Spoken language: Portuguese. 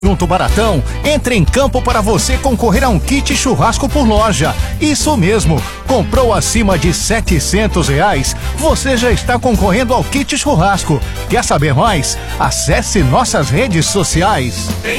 Junto Baratão, entre em campo para você concorrer a um kit churrasco por loja. Isso mesmo, comprou acima de R$700, você já está concorrendo ao kit churrasco. Quer saber mais? Acesse nossas redes sociais.